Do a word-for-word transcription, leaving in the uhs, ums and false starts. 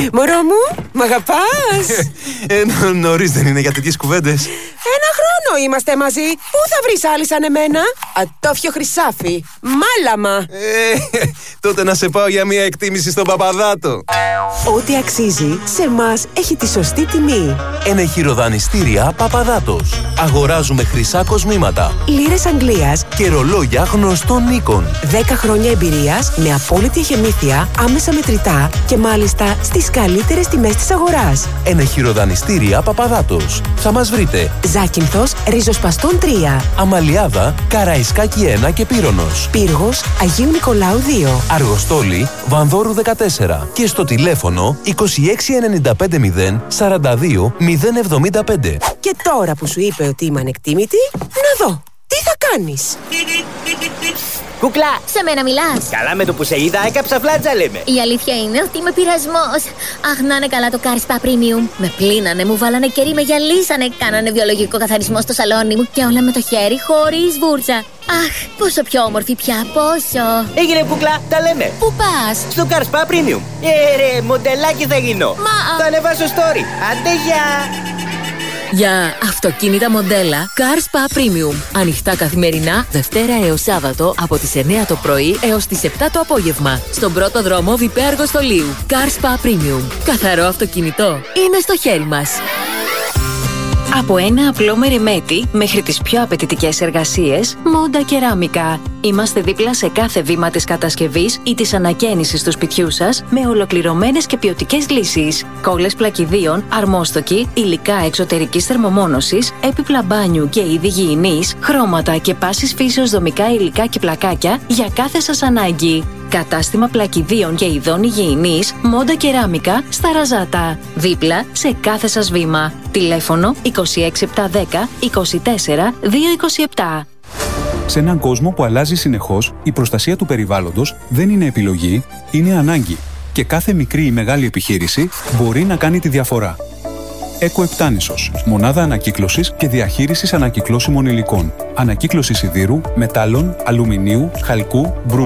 Μωρό μου, μ' αγαπάς? ε, νωρίς δεν είναι για τέτοιες κουβέντες. Ένα χρόνο είμαστε μαζί. Πού θα βρεις άλλη σαν εμένα? Ατόφιο χρυσάφι, μάλαμα. ε, Τότε να σε πάω για μια εκτίμηση στον Παπαδάτο. Ό,τι αξίζει σε μας έχει τη σωστή τιμή. Ενεχειροδανιστήρια Παπαδάτος. Αγοράζουμε χρυσά κοσμήματα, Λίρες Αγγλίας και ρολόγια γνωστών οίκων. δέκα χρόνια εμπειρίας με απόλυτη εχεμήθεια, άμεσα μετρητά και μάλιστα στις καλύτερες τιμές της αγοράς. Ενεχειροδανιστήρια Παπαδάτος. Θα μας βρείτε Ζάκυνθος, Ριζοσπαστών τρία, Αμαλιάδα, Καραϊσκάκη ένα και Πύρονος, Πύργος, Αγίου Νικολάου δύο, Αργοστόλη, Βανδόρου δεκατέσσερα και στο τηλέφωνο είκοσι έξι ενενήντα πέντε μηδέν σαράντα δύο μηδέν εβδομήντα πέντε. Και τώρα που σου είπε ότι είμαι ανεκτήμητη, να δω, τι θα κάνεις? Κούκλα! Σε μένα μιλάς? Καλά, με το που σε είδα έκαψα φλάτσα, λέμε. Η αλήθεια είναι ότι είμαι πειρασμός. Αχ, να είναι καλά το Car Spa Premium. Με πλύνανε, μου βάλανε κερί, με γυαλίσανε. Κάνανε βιολογικό καθαρισμό στο σαλόνι μου και όλα με το χέρι, χωρίς βούρτσα. Αχ, πόσο πιο όμορφη πια, πόσο. Έγινε, Κούκλα, τα λέμε. Πού πας? Στο Car Spa Premium. Ε, ρε, μοντελάκι θα γίνω. Μα... Θα ανεβάσω story. Άντε, γεια! Για αυτοκίνητα μοντέλα Car Spa Premium. Ανοιχτά καθημερινά, Δευτέρα έως Σάββατο από τις εννιά το πρωί έως τις επτά το απόγευμα. Στον πρώτο δρόμο Βιπέ Αργοστολίου. Car Spa Premium. Καθαρό αυτοκίνητο είναι στο χέρι μας. Από ένα απλό μεριμέτι μέχρι τις πιο απαιτητικές εργασίες, Μόντα Κεράμικα. Είμαστε δίπλα σε κάθε βήμα της κατασκευής ή της ανακαίνησης του σπιτιού σας με ολοκληρωμένες και ποιοτικές λύσεις. Κόλλες πλακιδίων, αρμόστοκοι, υλικά εξωτερικής θερμομόνωσης, έπιπλα μπάνιου και είδη γυηνής, χρώματα και πάσης φύσεως δομικά υλικά και πλακάκια για κάθε σας ανάγκη. Κατάστημα πλακιδίων και ειδών υγιεινής, Μόντα Κεράμικα στα Ραζάτα. Δίπλα σε κάθε σας βήμα. Τηλέφωνο είκοσι έξι επτακόσια δέκα είκοσι τέσσερα διακόσια είκοσι επτά. Σε έναν κόσμο που αλλάζει συνεχώς, η προστασία του περιβάλλοντος δεν είναι επιλογή, είναι ανάγκη. Και κάθε μικρή ή μεγάλη επιχείρηση μπορεί να κάνει τη διαφορά. Εκοεπτάνησος. Μονάδα ανακύκλωσης και διαχείρισης ανακυκλώσιμων υλικών. Ανακύκλωση σιδήρου, μετάλλων, αλουμινίου, χαλκού, μπρου.